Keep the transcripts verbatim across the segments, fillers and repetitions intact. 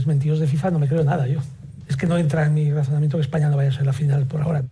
desmentidos de FIFA no me creo nada yo. Es que no entra en mi razonamiento que España no vaya a ser la final por ahora.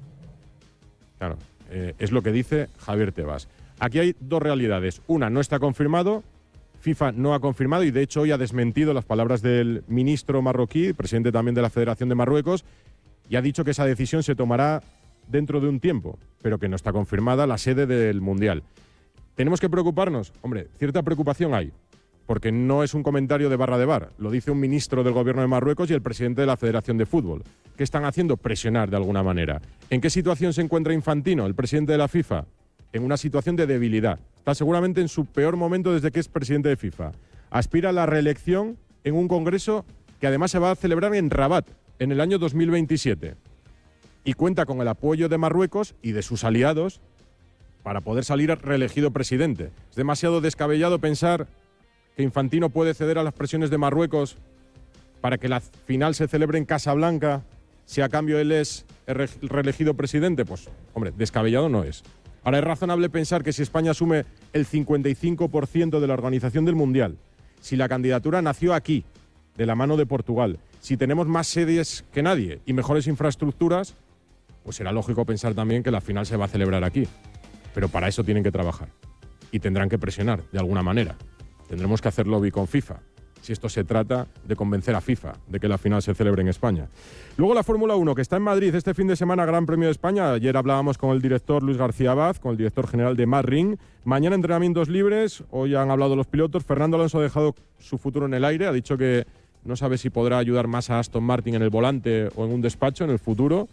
Claro, eh, es lo que dice Javier Tebas. Aquí hay dos realidades. Una, no está confirmado, FIFA no ha confirmado y de hecho hoy ha desmentido las palabras del ministro marroquí, presidente también de la Federación de Marruecos, y ha dicho que esa decisión se tomará dentro de un tiempo, pero que no está confirmada la sede del Mundial. ¿Tenemos que preocuparnos? Hombre, cierta preocupación hay, porque no es un comentario de barra de bar, lo dice un ministro del gobierno de Marruecos y el presidente de la Federación de Fútbol. ¿Qué están haciendo? Presionar de alguna manera. ¿En qué situación se encuentra Infantino, el presidente de la FIFA? En una situación de debilidad. Está seguramente en su peor momento desde que es presidente de FIFA. Aspira a la reelección en un congreso que además se va a celebrar en Rabat en el año dos mil veintisiete. Y cuenta con el apoyo de Marruecos y de sus aliados para poder salir reelegido presidente. Es demasiado descabellado pensar que Infantino puede ceder a las presiones de Marruecos para que la final se celebre en Casablanca si a cambio él es reelegido presidente. Pues, hombre, descabellado no es. Ahora, es razonable pensar que si España asume el cincuenta y cinco por ciento de la organización del Mundial, si la candidatura nació aquí, de la mano de Portugal, si tenemos más sedes que nadie y mejores infraestructuras, pues será lógico pensar también que la final se va a celebrar aquí. Pero para eso tienen que trabajar y tendrán que presionar de alguna manera. Tendremos que hacer lobby con FIFA, si esto se trata de convencer a FIFA de que la final se celebre en España. Luego la Fórmula uno, que está en Madrid este fin de semana, Gran Premio de España. Ayer hablábamos con el director Luis García Abad, con el director general de Marring. Mañana entrenamientos libres, hoy han hablado los pilotos. Fernando Alonso ha dejado su futuro en el aire, ha dicho que no sabe si podrá ayudar más a Aston Martin en el volante o en un despacho en el futuro.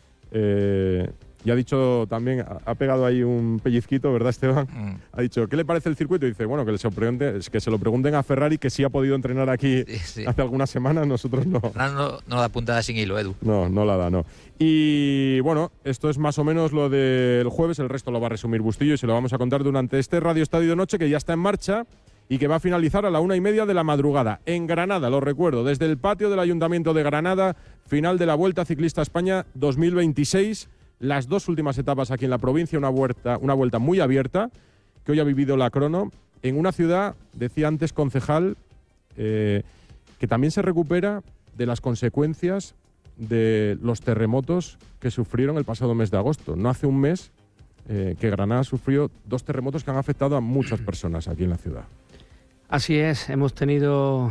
Eh, y ha dicho también, ha pegado ahí un pellizquito, ¿verdad, Esteban? Mm. Ha dicho, ¿qué le parece el circuito? Y dice, bueno, que, se pregunte, que se lo pregunten a Ferrari, que sí ha podido entrenar aquí sí, sí. hace algunas semanas, nosotros no. No, no da puntada sin hilo, Edu. No, no la da, no. Y bueno, esto es más o menos lo del jueves, el resto lo va a resumir Bustillo y se lo vamos a contar durante este Radio Estadio de Noche, que ya está en marcha y que va a finalizar a la una y media de la madrugada. En Granada, lo recuerdo, desde el patio del Ayuntamiento de Granada, final de la Vuelta Ciclista España dos mil veintiséis. Las dos últimas etapas aquí en la provincia, una vuelta, una vuelta muy abierta, que hoy ha vivido la crono, en una ciudad, decía antes concejal, eh, que también se recupera de las consecuencias de los terremotos que sufrieron el pasado mes de agosto. No hace un mes eh, que Granada sufrió dos terremotos que han afectado a muchas personas aquí en la ciudad. Así es, hemos tenido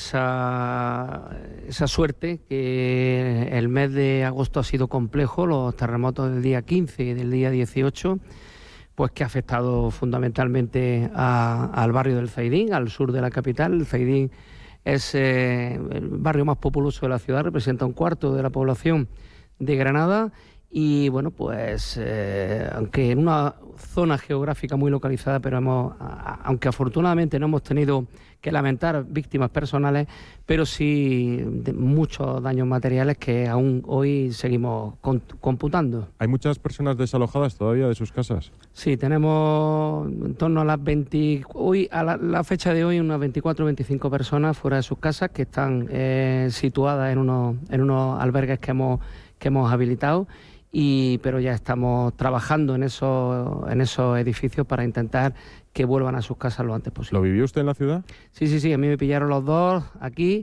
esa, esa suerte que el mes de agosto ha sido complejo, los terremotos del día quince y del día dieciocho, pues que ha afectado fundamentalmente a, al barrio del Zaidín, al sur de la capital. El Zaidín es eh, el barrio más populoso de la ciudad, representa un cuarto de la población de Granada. Y bueno, pues eh, aunque en una zona geográfica muy localizada, pero hemos, a, aunque afortunadamente no hemos tenido que lamentar víctimas personales, pero sí de muchos daños materiales que aún hoy seguimos computando. ¿Hay muchas personas desalojadas todavía de sus casas? Sí, tenemos en torno a las veinte, hoy a la, la fecha de hoy unas veinticuatro o veinticinco personas fuera de sus casas que están eh, situadas en unos, en unos albergues que hemos, que hemos habilitado. Y, pero ya estamos trabajando en esos, en esos edificios para intentar que vuelvan a sus casas lo antes posible. ¿Lo vivió usted en la ciudad? Sí, sí, sí, a mí me pillaron los dos aquí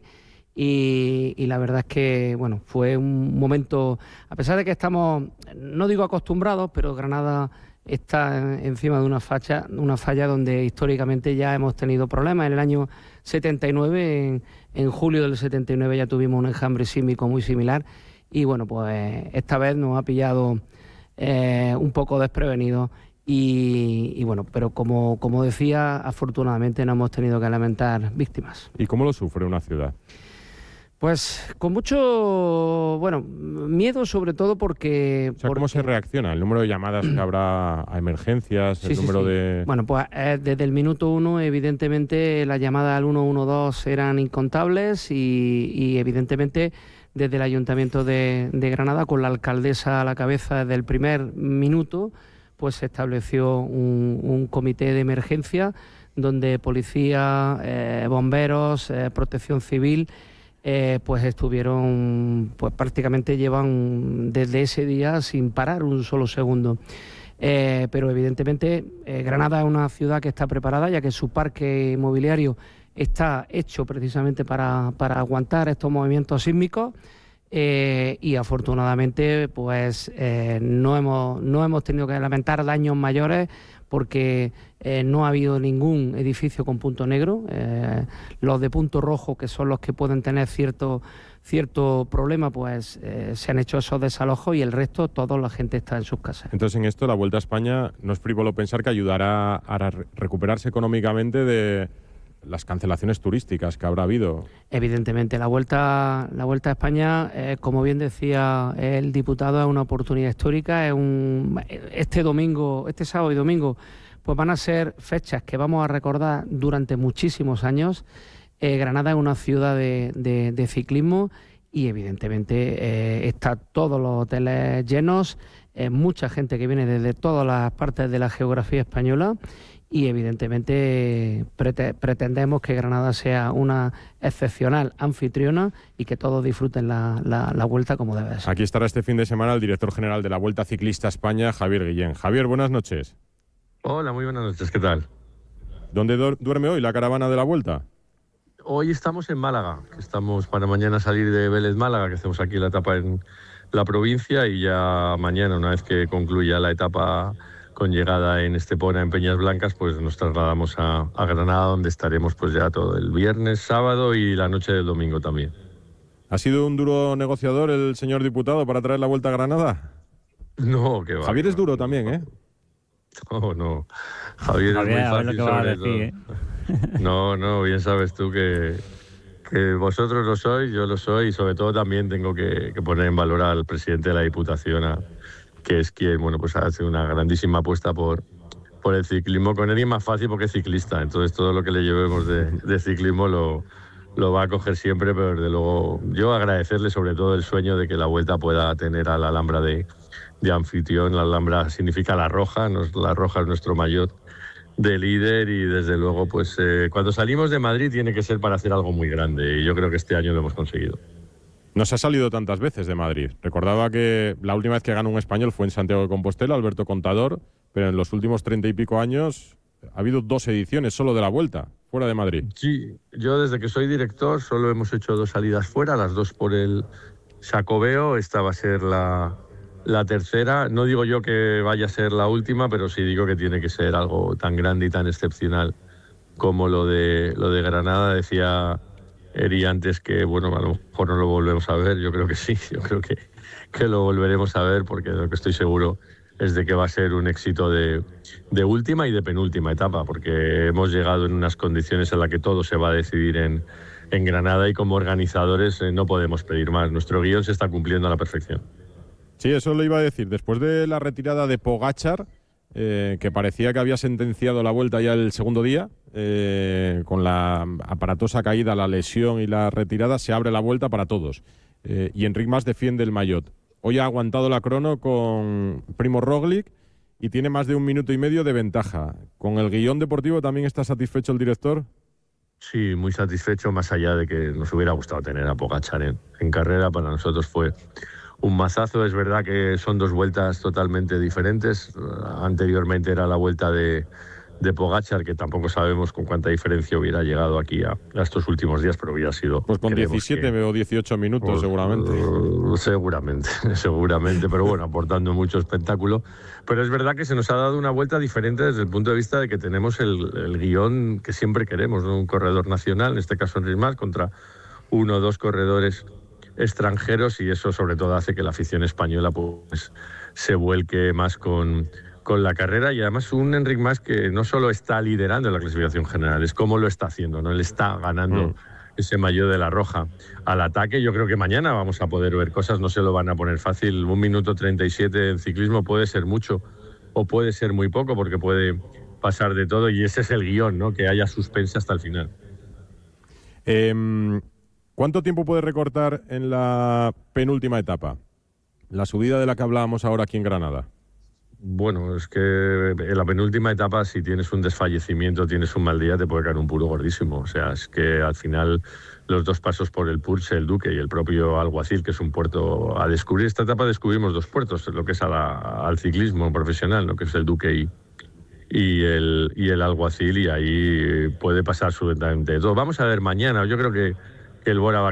y, y la verdad es que bueno, fue un momento, a pesar de que estamos, no digo acostumbrados, pero Granada está encima de una falla, una falla donde históricamente ya hemos tenido problemas. En el año setenta y nueve, en, en julio del setenta y nueve ya tuvimos un enjambre sísmico muy similar. Y bueno, pues esta vez nos ha pillado eh, un poco desprevenidos y, y bueno, pero como, como decía, afortunadamente no hemos tenido que lamentar víctimas. ¿Y cómo lo sufre una ciudad? Pues con mucho, bueno, miedo sobre todo porque... O sea, ¿cómo porque... se reacciona? ¿El número de llamadas que habrá a emergencias? Sí, ¿El sí, número sí. de...? Bueno, pues eh, desde el minuto uno, evidentemente, las llamadas al uno uno dos eran incontables y, y evidentemente... Desde el Ayuntamiento de, de Granada, con la alcaldesa a la cabeza desde el primer minuto, pues se estableció un, un comité de emergencia donde policía, eh, bomberos, eh, protección civil, eh, pues estuvieron, pues prácticamente llevan desde ese día sin parar un solo segundo. Eh, pero evidentemente eh, Granada es una ciudad que está preparada, ya que su parque inmobiliario está hecho precisamente para, para aguantar estos movimientos sísmicos. Eh, y afortunadamente pues eh, no hemos no hemos tenido que lamentar daños mayores porque eh, no ha habido ningún edificio con punto negro. Eh, los de punto rojo, que son los que pueden tener cierto cierto problema, pues eh, se han hecho esos desalojos y el resto, toda la gente está en sus casas. Entonces, en esto, la Vuelta a España no es frívolo pensar que ayudará a recuperarse económicamente de las cancelaciones turísticas que habrá habido. Evidentemente, la Vuelta, la Vuelta a España, eh, como bien decía el diputado, es una oportunidad histórica. Es un, este domingo, este sábado y domingo, pues van a ser fechas que vamos a recordar durante muchísimos años. Eh, Granada es una ciudad de, de, de ciclismo y evidentemente eh, está todos los hoteles llenos, eh, mucha gente que viene desde todas las partes de la geografía española. Y evidentemente prete, pretendemos que Granada sea una excepcional anfitriona y que todos disfruten la, la, la Vuelta como debe ser. Aquí estará este fin de semana el director general de la Vuelta Ciclista España, Javier Guillén. Javier, buenas noches. Hola, muy buenas noches, ¿qué tal? ¿Dónde duerme hoy la caravana de la Vuelta? Hoy estamos en Málaga, que estamos para mañana salir de Vélez Málaga, que hacemos aquí la etapa en la provincia, y ya mañana, una vez que concluya la etapa con llegada en Estepona, en Peñas Blancas, pues nos trasladamos a, a Granada, donde estaremos pues ya todo el viernes, sábado y la noche del domingo también. ¿Ha sido un duro negociador el señor diputado para traer la Vuelta a Granada? No, que va. Javier que es va. duro también, ¿eh? No, no. Javier, Javier es muy fácil sobre decir, todo. ¿Eh? No, no, bien sabes tú que, que vosotros lo sois, yo lo soy, y sobre todo también tengo que, que poner en valor al presidente de la Diputación, a, que es quien, bueno, pues hace una grandísima apuesta por, por el ciclismo. Con él es más fácil porque es ciclista, entonces todo lo que le llevemos de, de ciclismo lo, lo va a coger siempre, pero desde luego yo agradecerle sobre todo el sueño de que la Vuelta pueda tener a la Alhambra de, de anfitrión. La Alhambra significa la roja, nos, la roja es nuestro maillot de líder, y desde luego pues eh, cuando salimos de Madrid tiene que ser para hacer algo muy grande, y yo creo que este año lo hemos conseguido. No se ha salido tantas veces de Madrid. Recordaba que la última vez que ganó un español fue en Santiago de Compostela, Alberto Contador, pero en los últimos treinta y pico años ha habido dos ediciones solo de la Vuelta, fuera de Madrid. Sí, yo desde que soy director solo hemos hecho dos salidas fuera, las dos por el Xacobeo. Esta va a ser la, la tercera. No digo yo que vaya a ser la última, pero sí digo que tiene que ser algo tan grande y tan excepcional como lo de, lo de Granada. Decía Eri antes que, bueno, a lo mejor no lo volvemos a ver. Yo creo que sí, yo creo que, que lo volveremos a ver, porque lo que estoy seguro es de que va a ser un éxito de, de última y de penúltima etapa, porque hemos llegado en unas condiciones en las que todo se va a decidir en, en Granada, y como organizadores eh, no podemos pedir más. Nuestro guión se está cumpliendo a la perfección. Sí, eso lo iba a decir. Después de la retirada de Pogačar, eh, que parecía que había sentenciado la Vuelta ya el segundo día, eh, con la aparatosa caída, la lesión y la retirada, se abre la Vuelta para todos. Eh, y Enric Mas defiende el maillot. Hoy ha aguantado la crono con Primo Roglic y tiene más de un minuto y medio de ventaja. ¿Con el guión deportivo también está satisfecho el director? Sí, muy satisfecho, más allá de que nos hubiera gustado tener a Pogačar en, en carrera. Para nosotros fue un mazazo. Es verdad que son dos vueltas totalmente diferentes. Anteriormente era la vuelta de, de Pogačar, que tampoco sabemos con cuánta diferencia hubiera llegado aquí a, a estos últimos días, pero hubiera sido... Pues con diecisiete que, o dieciocho minutos, pues, seguramente. Uh, seguramente, seguramente, pero bueno, aportando mucho espectáculo. Pero es verdad que se nos ha dado una vuelta diferente desde el punto de vista de que tenemos el, el guión que siempre queremos, ¿no? Un corredor nacional, en este caso Enric Mas, contra uno o dos corredores extranjeros, y eso sobre todo hace que la afición española pues se vuelque más con, con la carrera. Y además un Enric Mas que no solo está liderando la clasificación general, es cómo lo está haciendo, ¿no? Él está ganando mm. ese maillot de la roja al ataque. Yo creo que mañana vamos a poder ver cosas, no se lo van a poner fácil. Un minuto treinta y siete en ciclismo puede ser mucho o puede ser muy poco, porque puede pasar de todo, y ese es el guión, ¿no? Que haya suspense hasta el final. Eh... ¿Cuánto tiempo puede recortar en la penúltima etapa? La subida de la que hablábamos ahora aquí en Granada. Bueno, es que en la penúltima etapa, si tienes un desfallecimiento, tienes un mal día, te puede caer un puro gordísimo. O sea, es que al final los dos pasos por el Purche, el Duque y el propio Alguacil, que es un puerto a descubrir. Esta etapa descubrimos dos puertos, lo que es a la, al ciclismo profesional, ¿no? Que es el Duque y, y el, y el alguacil, y ahí puede pasar absolutamente todo. Vamos a ver mañana, yo creo que, que el Bora va